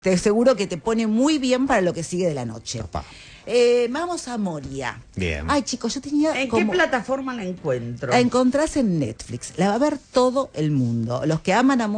te aseguro que te pone muy bien para lo que sigue de la noche. Papá. Vamos a Moria. Bien. Ay, chicos, yo tenía ¿En qué plataforma la encuentro? La encontrás en Netflix. La va a ver todo el mundo. Los que aman a